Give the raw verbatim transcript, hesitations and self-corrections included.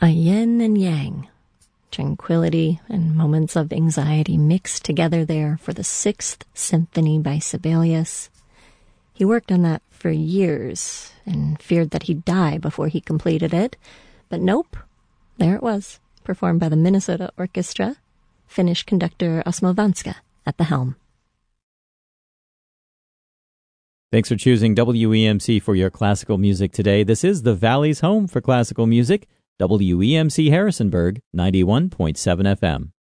A yin and yang, tranquility and moments of anxiety mixed together there for the Sixth Symphony by Sibelius. He worked on that for years and feared that he'd die before he completed it. But nope, there it was, performed by the Minnesota Orchestra, Finnish conductor Osmo Vanska at the helm. Thanks for choosing W E M C for your classical music today. This is the Valley's home for classical music, W E M C Harrisonburg, ninety-one point seven F M.